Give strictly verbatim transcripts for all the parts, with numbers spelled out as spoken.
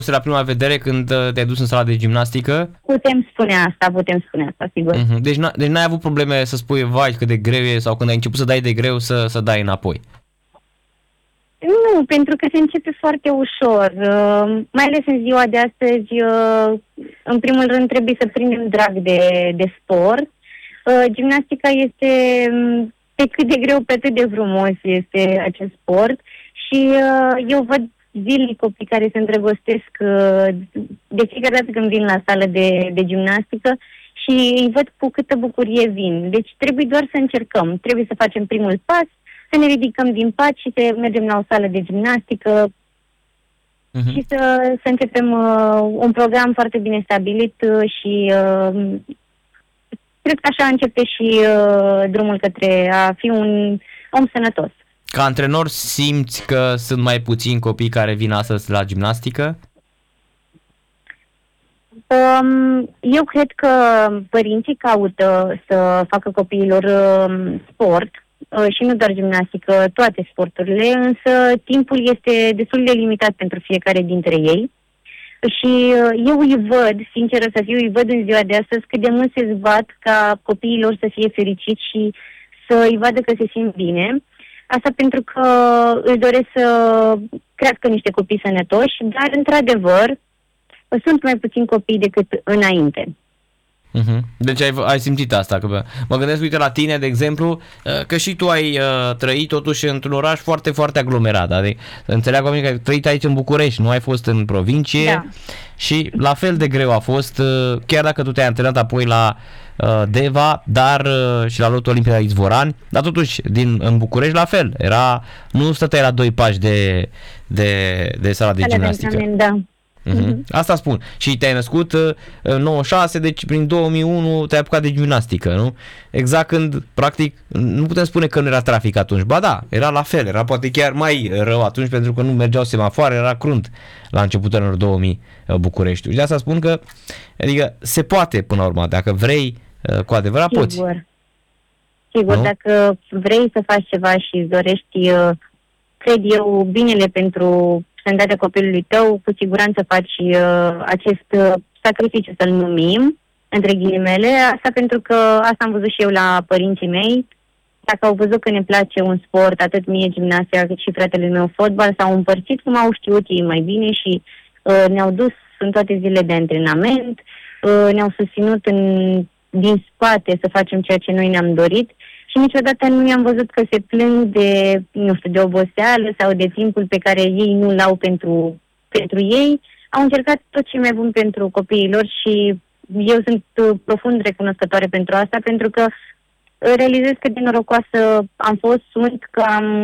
la prima vedere când te-ai dus în sala de gimnastică? Putem spune asta, putem spune asta, sigur. Uh-huh. Deci, n- deci n-ai avut probleme să spui, vai, cât de greu e, sau când ai început să dai de greu să, să dai înapoi? Nu, pentru că se începe foarte ușor. Uh, mai ales în ziua de astăzi, uh, în primul rând trebuie să prindem drag de, de sport. Uh, gimnastica este um, pe cât de greu, pe atât de frumos este acest sport și uh, eu văd zilnic copii care se îndrăgostesc uh, de fiecare dată când vin la sală de, de gimnastică și îi văd cu câtă bucurie vin. Deci trebuie doar să încercăm, trebuie să facem primul pas, să ne ridicăm din pat și să mergem la o sală de gimnastică uh-huh. și să, să începem uh, un program foarte bine stabilit uh, și uh, cred că așa începe și uh, drumul către a fi un om sănătos. Ca antrenor simți că sunt mai puțini copii care vin astăzi la gimnastică? Um, eu cred că părinții caută să facă copiilor um, sport uh, și nu doar gimnastică, toate sporturile, însă timpul este destul de limitat pentru fiecare dintre ei. Și uh, eu îi văd, sinceră să fiu, îi văd în ziua de astăzi cât de mult se zbat ca copiii lor să fie fericiți și să îi vadă că se simt bine. Asta pentru că își doresc să crească niște copii sănătoși, dar, într-adevăr, sunt mai puțini copii decât înainte. Uh-huh. Deci ai, ai simțit asta. Că mă gândesc, uite, la tine, de exemplu, că și tu ai uh, trăit totuși într-un oraș foarte, foarte aglomerat. Adică înțeleg oamenii că ai trăit aici în București, nu ai fost în provincie da. Și la fel de greu a fost, uh, chiar dacă tu te-ai antrenat apoi la uh, Deva, dar uh, și la Lotul Olimpic la Izvoran, dar totuși din, în București la fel. Era, nu stăteai la doi pași de, de, de sala de gimnastică. De da. Uh-huh. Asta spun. Și te-ai născut uh, în nouăzeci și șase, deci prin două mii unu te-ai apucat de gimnastică, nu? Exact când, practic, nu putem spune că nu era trafic atunci. Ba da, era la fel, era poate chiar mai rău atunci pentru că nu mergeau semafoare, era crunt la începutul anilor două mii Bucureștiul. Și de asta spun că, adică, se poate până la urmă, dacă vrei, cu adevărat Sigur. poți. Sigur, nu? Dacă vrei să faci ceva și îți dorești, cred eu, binele pentru sănătatea copilului tău, cu siguranță faci uh, acest uh, sacrificiu, să-l numim, între ghilimele. Asta pentru că asta am văzut și eu la părinții mei. Dacă au văzut că ne place un sport, atât mie gimnastica cât și fratele meu fotbal, s-au împărțit cum au știut ei mai bine și uh, ne-au dus în toate zilele de antrenament, uh, ne-au susținut în, din spate să facem ceea ce noi ne-am dorit. Și niciodată nu i-am văzut că se plâng de, nu știu, de oboseală sau de timpul pe care ei nu l-au pentru, pentru ei. Au încercat tot ce e mai bun pentru copiii lor și eu sunt profund recunoscătoare pentru asta, pentru că realizez cât de norocoasă am fost, sunt că am,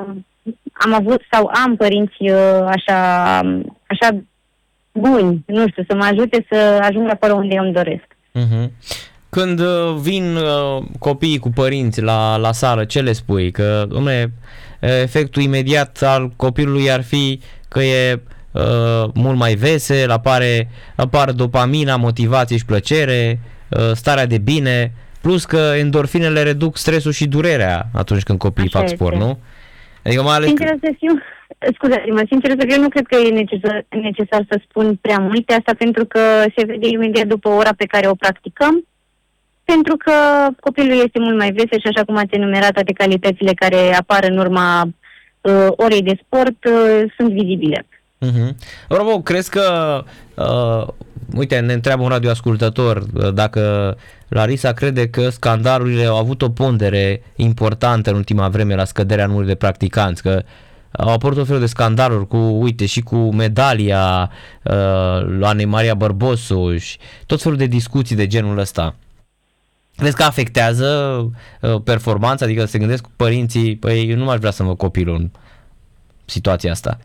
am avut sau am părinți așa, așa buni, nu știu, să mă ajute să ajung acolo unde eu îmi doresc. Uh-huh. Când vin uh, copiii cu părinți la, la sală, ce le spui? Că, dom'le, efectul imediat al copilului ar fi că e uh, mult mai vesel, apare, apare dopamina, motivație și plăcere, uh, starea de bine, plus că endorfinele reduc stresul și durerea atunci când copiii Așa fac este. sport, nu? Adică mai ales... Sincer să fiu, scuzați-mă, sincer să fiu, nu cred că e necesar, necesar să spun prea multe, asta pentru că se vede imediat după ora pe care o practicăm. Pentru că copilul este mult mai vesel și, așa cum ați enumerat, toate calitățile care apar în urma uh, orei de sport uh, sunt vizibile. Uh-huh. Bravo, crezi că, uh, uite, ne întreabă un radioascultător uh, dacă Larisa crede că scandalurile au avut o pondere importantă în ultima vreme la scăderea numărului de practicanți, că au apărut o fel de scandaluri cu, uite, și cu medalia uh, lui Ana Maria Bărbosu și tot felul de discuții de genul ăsta. Crezi că afectează uh, performanța? Adică se gândesc părinții, păi eu nu m-aș vrea să-mi văd copilul în situația asta.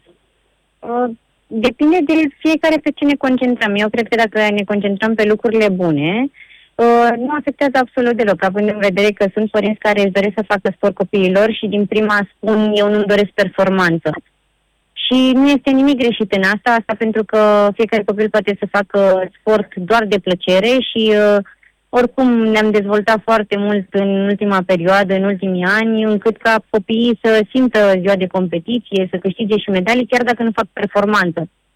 Uh, depinde de fiecare pe ce ne concentrăm. Eu cred că dacă ne concentrăm pe lucrurile bune, uh, nu afectează absolut deloc, având în vedere că sunt părinți care își doresc să facă sport copiilor și din prima spun eu nu-mi doresc performanță. Și nu este nimic greșit în asta, asta pentru că fiecare copil poate să facă sport doar de plăcere și uh, oricum ne-am dezvoltat foarte mult în ultima perioadă, în ultimii ani, încât ca copiii să simtă ziua de competiție, să câștige și medalii, chiar dacă nu fac performanță.